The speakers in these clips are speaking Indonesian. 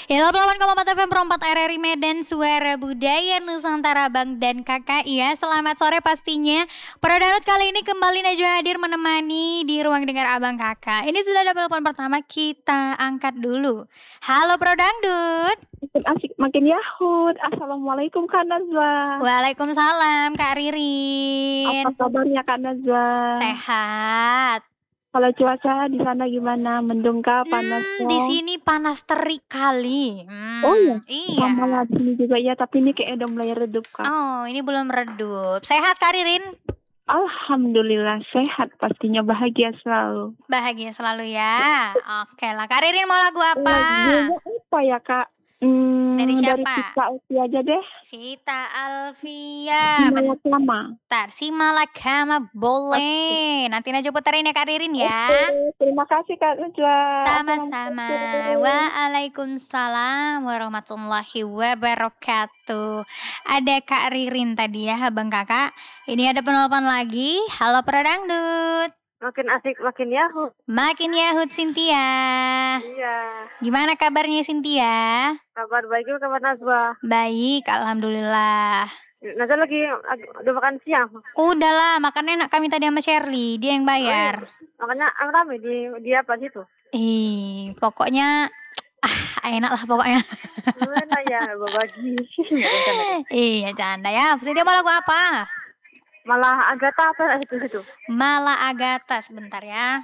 Ya 88,4 FM Perempat RRI Medan, Suara Budaya Nusantara Bang dan Kakak. Ya, selamat sore pastinya. Para Danut kali ini kembali Najwa hadir menemani di ruang dengar Abang Kakak. Ini sudah ada telepon pertama, kita angkat dulu. Halo Pro Dangdut. Makin asik, makin yahut. Assalamualaikum Kak Nazwa. Waalaikumsalam Kak Apa Ririn. kabarnya Kak Nazwa? Sehat. Kalau cuaca di sana gimana? Mendung kah? Panas Di kah? sini panas terik kali. Oh ya, Iya. sama lah di sini juga ya. Tapi ini kayak udah mulai redup Kak. Oh, ini belum redup. Sehat Kak Ririn? Alhamdulillah sehat, pastinya bahagia selalu. Bahagia selalu ya. Oke lah. Kak Ririn mau lagu apa? Lagunya apa ya Kak? Dari Dari siapa? Vita Uti aja deh. Vita Alfia. Semangat lama. Bentar, si Malakama boleh. Nanti Najwa puterin ya Kak Ririn ya. Oke, terima kasih Kak Nazwa. Sama-sama. Waalaikumsalam warahmatullahi wabarakatuh. Ada Kak Ririn tadi ya, Abang Kakak. Ini ada penelpon lagi. Halo Pradangdut. Makin asik, makin yahut. Makin yahut Cynthia. Iya. Gimana kabarnya Cynthia? Kabar baik juga kabar Nazwa. Baik, alhamdulillah. Nazwa lagi udah makan siang. Udahlah, makan enak kami tadi sama Shirley, dia yang bayar. Makanya rame di apa situ. Pokoknya enak lah pokoknya. Mana ya berbagi. Iya, canda ya. Cynthia mau lagu apa? Malah Agatha apa situ. Mala Agatha, sebentar ya.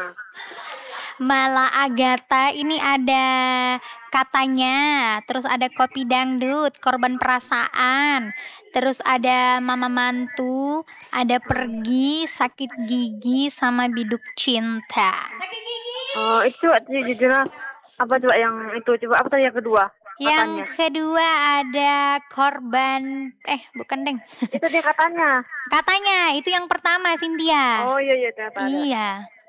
Mala Agatha ini ada katanya, terus ada Kopi Dangdut, Korban Perasaan, terus ada Mama Mantu, ada Pergi, Sakit Gigi, sama Biduk Cinta. Oh itu judulnya apa coba yang itu, coba apa tadi yang kedua? Yang kedua ada Korban, bukan deng. Itu dia katanya. Katanya, itu yang pertama Cynthia. Oh iya ternyata. Iya.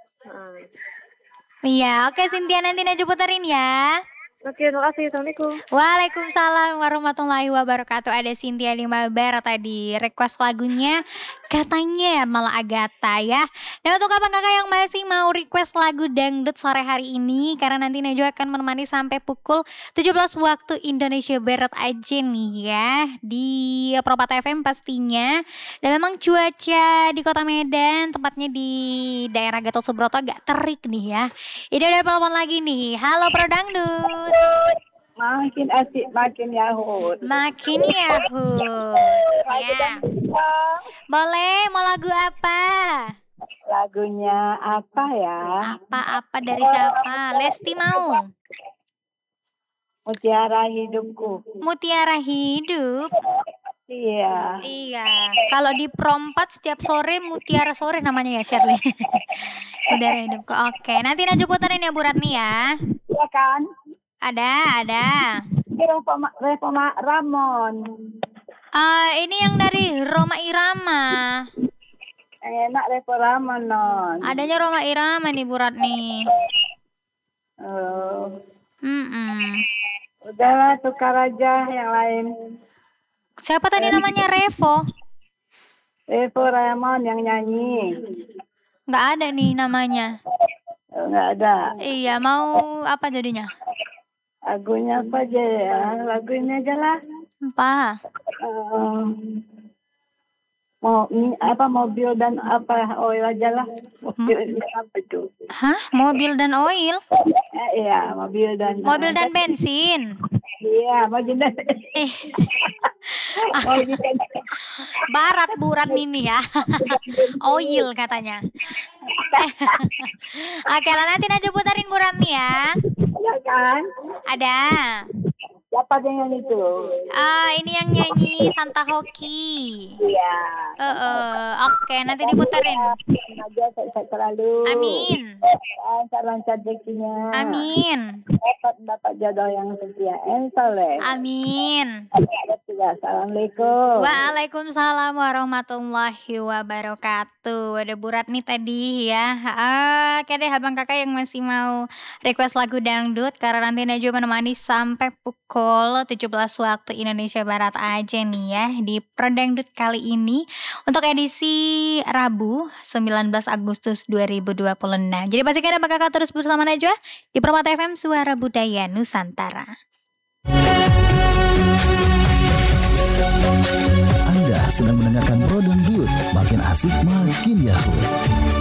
Iya, oke Cynthia, nanti Najwa puterin ya. Oke, terima kasih. Assalamualaikum. Waalaikumsalam warahmatullahi wabarakatuh. Ada Cynthia Limabera tadi request lagunya katanya Malah Agatha ya. Dan untuk abang kakak yang masih mau request lagu dangdut sore hari ini, karena nanti Najwa akan menemani sampai pukul 17 waktu Indonesia Barat aja nih ya, di Permata FM pastinya. Dan memang cuaca di kota Medan, tepatnya di daerah Gatot Subroto agak terik nih ya. Ini ada telepon lagi nih. Halo Pro Dangdut. Makin asik, makin yahut. Makin yahut. Ya. Boleh, mau lagu apa? Lagunya apa ya? Apa dari siapa? Lesti mau. Mutiara Hidupku. Mutiara Hidup. Iya. Kalau di Perompat setiap sore Mutiara Sore namanya ya Shirley. Mutiara Hidupku. Oke, nanti Najwa puterin ya Bu Ratni ya. Iya kan? Ada. Reforma Ramon. Ini yang dari Roma Irama. Enak Reforma Ramon non. Adanya Roma Irama nih Bu Ratni. Oh. Udahlah, tukar aja yang lain. Siapa tadi namanya Revo? Revo Ramon yang nyanyi. Nggak ada nih namanya. Nggak ada. Iya, mau apa jadinya? Lagunya apa aja ya? Lagunya aja lah. Apa? Mobil dan apa oil aja lah. Mobil apa itu? Hah? Mobil dan oil? Iya, mobil dan bensin. Iya, mobil dan Barat burat ini ya. Oil katanya. Oke lah, nanti Najwa puterin Bu Ratni ya. Iya kan? Ada. Siapa yang nyanyi itu? Ini yang nyanyi Santa Hoki. Iya. Oke, nanti diputerin. Semoga sehat selalu. Amin. Lancar rezekinya. Amin. Dapat jodoh yang setia and soleh. Amin. Assalamualaikum. Waalaikumsalam warahmatullahi wabarakatuh. Ada Bu Ratni tadi ya. Oke deh abang kakak yang masih mau request lagu dangdut, karena nanti Najwa menemani sampai pukul 17 waktu Indonesia Barat aja nih ya di Perdangdut kali ini untuk edisi Rabu 19 Agustus 2026. Jadi pastikan abang kakak terus bersama Najwa di Permata FM Suara Budaya Nusantara. Anda sedang mendengarkan Pro Dangdut, makin asik makin yahut.